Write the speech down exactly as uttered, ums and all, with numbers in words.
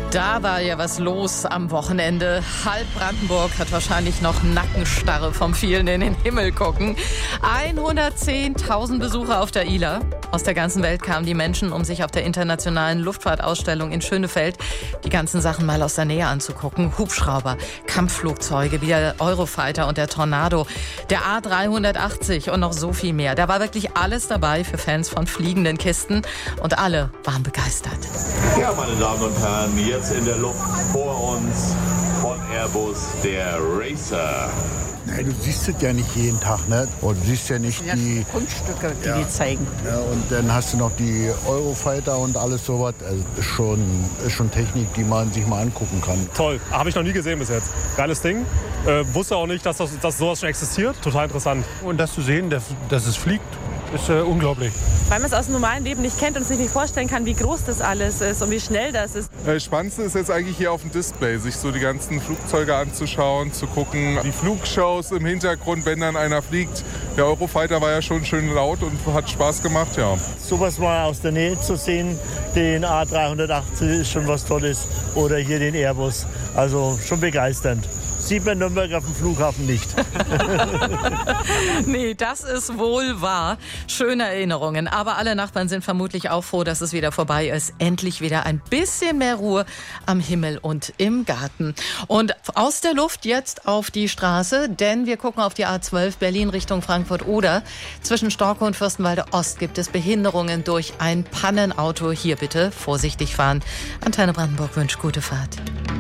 Da war ja was los am Wochenende. Halb Brandenburg hat wahrscheinlich noch Nackenstarre vom vielen in den Himmel gucken. hundertzehntausend Besucher auf der I L A. Aus der ganzen Welt kamen die Menschen, um sich auf der internationalen Luftfahrtausstellung in Schönefeld die ganzen Sachen mal aus der Nähe anzugucken. Hubschrauber, Kampfflugzeuge wie der Eurofighter und der Tornado, der A dreihundertachtzig und noch so viel mehr. Da war wirklich alles dabei für Fans von fliegenden Kisten und alle waren begeistert. Ja, meine Damen und Herren, jetzt in der Luft vor uns von Airbus der Racer. Nein, du siehst es ja nicht jeden Tag, ne? Und du siehst ja nicht ja, die Kunststücke, die ja, die zeigen. Ja, und dann hast du noch die Eurofighter und alles sowas. Also ist schon, ist schon Technik, die man sich mal angucken kann. Toll, habe ich noch nie gesehen bis jetzt. Geiles Ding. Äh, wusste auch nicht, dass, das, dass sowas schon existiert. Total interessant. Und das zu sehen, dass, dass es fliegt, ist äh, unglaublich. Weil man es aus dem normalen Leben nicht kennt und sich nicht vorstellen kann, wie groß das alles ist und wie schnell das ist. Das Spannendste ist jetzt eigentlich hier auf dem Display, sich so die ganzen Flugzeuge anzuschauen, zu gucken, die Flugshows im Hintergrund, wenn dann einer fliegt. Der Eurofighter war ja schon schön laut und hat Spaß gemacht, ja. Sowas mal aus der Nähe zu sehen, den A dreihundertachtzig ist schon was Tolles oder hier den Airbus, also schon begeisternd. Sieht man Nürnberg auf dem Flughafen nicht. Nee, das ist wohl wahr. Schöne Erinnerungen. Aber alle Nachbarn sind vermutlich auch froh, dass es wieder vorbei ist. Endlich wieder ein bisschen mehr Ruhe am Himmel und im Garten. Und aus der Luft jetzt auf die Straße, denn wir gucken auf die A zwölf Berlin Richtung Frankfurt-Oder. Zwischen Storkow und Fürstenwalde Ost gibt es Behinderungen durch ein Pannenauto. Hier bitte vorsichtig fahren. Antenne Brandenburg wünscht gute Fahrt.